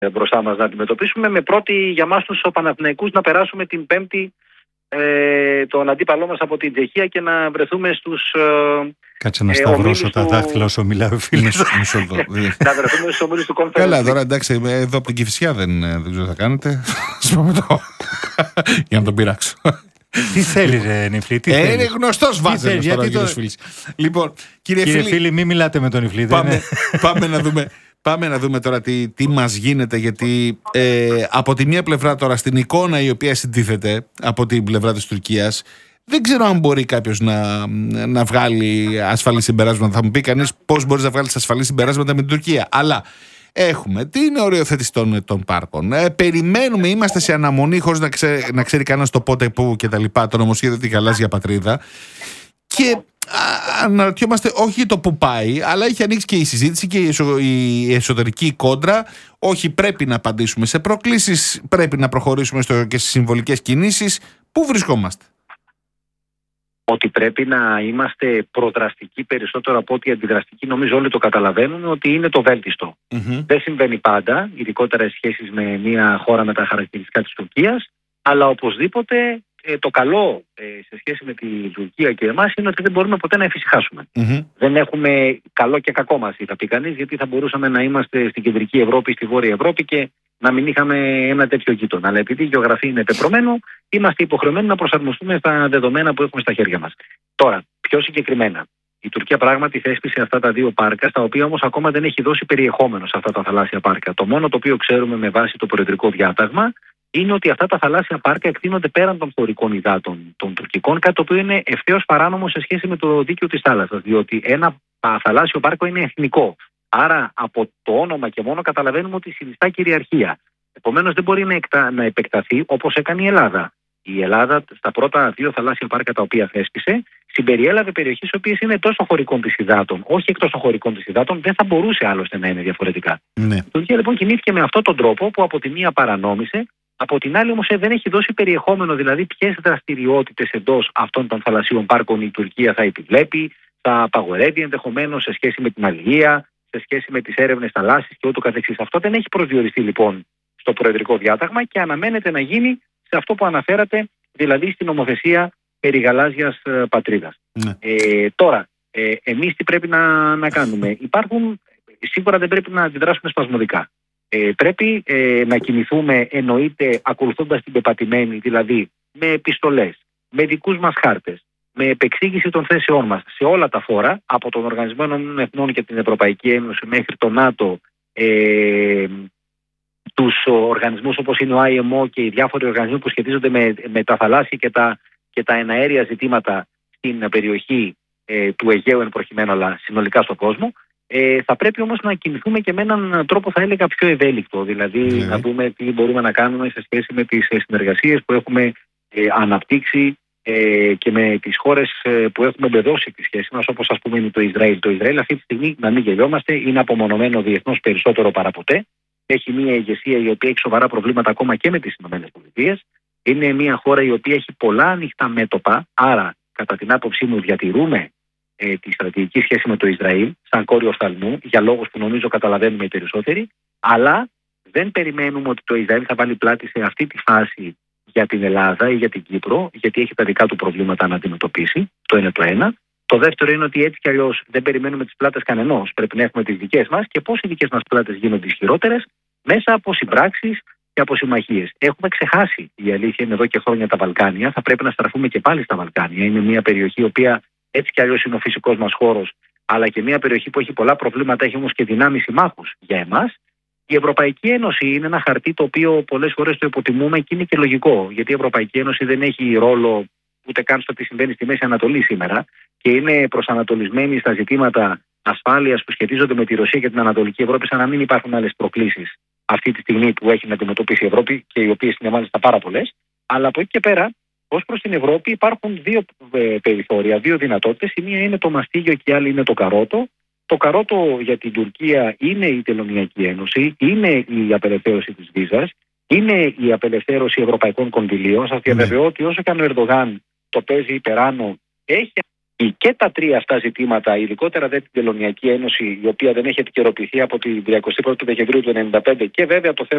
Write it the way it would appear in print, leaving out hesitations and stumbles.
μπροστά μας να αντιμετωπίσουμε. Με πρώτη για μας τους Παναθηναϊκούς να περάσουμε την Πέμπτη τον αντίπαλό μας από την Τσεχία και να βρεθούμε στους. Κάτσε να σταυρώσω τα δάχτυλα όσο μιλάει ο φίλος. Να βρεθούμε στους ομίλους του Conference. Καλά, τώρα εντάξει, εδώ από την Κηφισιά δεν ξέρω τι θα κάνετε. Για να τον πειράξω. Τι θέλει, ρε Νιφλή, είναι γνωστός βάζελος τώρα ο κύριος Φίλης. Λοιπόν, κύριε Φίλη, μην μιλάτε με τον Νιφλή. Πάμε να δούμε τώρα τι μας γίνεται, γιατί από τη μία πλευρά τώρα στην εικόνα η οποία συντίθεται από την πλευρά της Τουρκίας, δεν ξέρω αν μπορεί κάποιος να βγάλει ασφαλή συμπεράσματα. Θα μου πει κανείς πώς μπορείς να βγάλεις ασφαλή συμπεράσματα με την Τουρκία. Αλλά έχουμε την οριοθέτηση των πάρκων. Περιμένουμε, είμαστε σε αναμονή χωρίς να ξέρει κανένας το πότε, πού και τα λοιπά, το νομοσχέδιο τη γαλάζια πατρίδα. Και αναρωτιόμαστε όχι το που πάει, αλλά έχει ανοίξει και η συζήτηση και η εσωτερική κόντρα. Όχι, πρέπει να απαντήσουμε σε προκλήσεις, πρέπει να προχωρήσουμε και στις συμβολικές κινήσεις. Πού βρισκόμαστε? Ότι πρέπει να είμαστε προδραστικοί περισσότερο από ότι αντιδραστικοί, νομίζω όλοι το καταλαβαίνουν ότι είναι το βέλτιστο. Δεν συμβαίνει πάντα, ειδικότερα σε σχέσεις με μια χώρα με τα χαρακτηριστικά της Τουρκίας, αλλά οπωσδήποτε το καλό σε σχέση με την Τουρκία και εμάς είναι ότι δεν μπορούμε ποτέ να εφησυχάσουμε. Δεν έχουμε καλό και κακό μαζί, θα πει κανείς, γιατί θα μπορούσαμε να είμαστε στην κεντρική Ευρώπη, στη Βόρεια Ευρώπη και να μην είχαμε ένα τέτοιο γείτονα. Αλλά επειδή η γεωγραφία είναι πεπρωμένο, είμαστε υποχρεωμένοι να προσαρμοστούμε στα δεδομένα που έχουμε στα χέρια μας. Τώρα, πιο συγκεκριμένα, η Τουρκία πράγματι θέσπισε αυτά τα δύο πάρκα, στα οποία όμως ακόμα δεν έχει δώσει περιεχόμενο σε αυτά τα θαλάσσια πάρκα. Το μόνο το οποίο ξέρουμε με βάση το προεδρικό διάταγμα είναι ότι αυτά τα θαλάσσια πάρκα εκτείνονται πέραν των χωρικών υδάτων των τουρκικών, κάτι το οποίο είναι ευθέως παράνομο σε σχέση με το δίκαιο της θάλασσας. Διότι ένα θαλάσσιο πάρκο είναι εθνικό. Άρα από το όνομα και μόνο καταλαβαίνουμε ότι συνιστά κυριαρχία. Επομένως δεν μπορεί να επεκταθεί όπως έκανε η Ελλάδα. Η Ελλάδα στα πρώτα δύο θαλάσσια πάρκα τα οποία θέσπισε συμπεριέλαβε περιοχές οι οποίες είναι τόσο χωρικών της υδάτων, όχι εκτός των χωρικών της υδάτων, δεν θα μπορούσε άλλωστε να είναι διαφορετικά. Ναι. Η Τουρκία λοιπόν κινήθηκε με αυτόν τον τρόπο που από τη μία παρανόμησε, από την άλλη όμως δεν έχει δώσει περιεχόμενο, δηλαδή ποιες δραστηριότητες εντός αυτών των θαλασσίων πάρκων η Τουρκία θα επιβλέπει, θα απαγορεύει ενδεχομένως σε σχέση με την αλληλεία, σε σχέση με τις έρευνες θαλάσσης και ούτω καθεξής. Αυτό δεν έχει προσδιοριστεί λοιπόν στο προεδρικό διάταγμα και αναμένεται να γίνει σε αυτό που αναφέρατε, δηλαδή στην νομοθεσία περί γαλάζιας πατρίδας. Ναι. Τώρα, εμείς τι πρέπει να κάνουμε? Σίγουρα δεν πρέπει να αντιδράσουμε σπασμωδικά. Πρέπει να κινηθούμε, εννοείται, ακολουθώντας την πεπατημένη, δηλαδή με επιστολές, με δικούς μας χάρτες, με επεξήγηση των θέσεών μας σε όλα τα φόρα, από τον Οργανισμό Ηνωμένων Εθνών και την Ευρωπαϊκή Ένωση μέχρι το ΝΑΤΟ, τους οργανισμούς όπως είναι ο IMO και οι διάφοροι οργανισμοί που σχετίζονται με τα θαλάσσια και τα εναέρια ζητήματα στην περιοχή του Αιγαίου εν προκειμένου, αλλά συνολικά στον κόσμο. Θα πρέπει όμως να κινηθούμε και με έναν τρόπο, θα έλεγα, πιο ευέλικτο. Δηλαδή να δούμε τι μπορούμε να κάνουμε σε σχέση με τις συνεργασίες που έχουμε αναπτύξει και με τις χώρες που έχουμε εμπεδώσει τη σχέση μας, όπως ας πούμε είναι το Ισραήλ. Το Ισραήλ αυτή τη στιγμή, να μην γελιόμαστε, είναι απομονωμένο διεθνώς περισσότερο παραποτέ. Έχει μια ηγεσία η οποία έχει σοβαρά προβλήματα ακόμα και με τις ΗΠΑ. Είναι μια χώρα η οποία έχει πολλά ανοιχτά μέτωπα, άρα κατά την άποψή μου διατηρούμε τη στρατηγική σχέση με το Ισραήλ σαν κόριο οφθαλμού, για λόγους που νομίζω καταλαβαίνουμε οι περισσότεροι, αλλά δεν περιμένουμε ότι το Ισραήλ θα βάλει πλάτη σε αυτή τη φάση για την Ελλάδα ή για την Κύπρο, γιατί έχει τα δικά του προβλήματα να αντιμετωπίσει. Το είναι το ένα. Το δεύτερο είναι ότι έτσι κι αλλιώς δεν περιμένουμε τις πλάτες κανενός. Πρέπει να έχουμε τις δικές μας και πώς οι δικές μας πλάτες γίνονται ισχυρότερες μέσα από συμπράξεις και από συμμαχίες. Έχουμε ξεχάσει, η αλήθεια είναι, εδώ και χρόνια τα Βαλκάνια. Θα πρέπει να στραφούμε και πάλι στα Βαλκάνια. Είναι μια περιοχή η οποία έτσι κι αλλιώς είναι ο φυσικός μας χώρος, αλλά και μια περιοχή που έχει πολλά προβλήματα, έχει όμως και δυνάμεις συμμάχους για εμάς. Η Ευρωπαϊκή Ένωση είναι ένα χαρτί το οποίο πολλές φορές το υποτιμούμε και είναι και λογικό, γιατί η Ευρωπαϊκή Ένωση δεν έχει ρόλο ούτε καν στο τι συμβαίνει στη Μέση Ανατολή σήμερα και είναι προσανατολισμένη στα ζητήματα ασφάλειας που σχετίζονται με τη Ρωσία και την Ανατολική Ευρώπη, σαν να μην υπάρχουν άλλες προκλήσεις αυτή τη στιγμή που έχει να αντιμετωπίσει η Ευρώπη και οι οποίες είναι μάλιστα πάρα πολλές. Αλλά από εκεί και πέρα, ως προς την Ευρώπη, υπάρχουν δύο περιθώρια, δύο δυνατότητες. Η μία είναι το μαστίγιο και η άλλη είναι το καρότο. Το καρότο για την Τουρκία είναι η Τελωνειακή Ένωση, είναι η απελευθέρωση της βίζας, είναι η απελευθέρωση ευρωπαϊκών κονδυλίων. Σας διαβεβαιώ ότι όσο και αν ο Ερντογάν το παίζει υπεράνω, έχει Και τα τρία αυτά ζητήματα, ειδικότερα την Τελωνειακή Ένωση, η οποία δεν έχει επικαιροποιηθεί από την 31η Δεκεμβρίου του 1995, και βέβαια το θέμα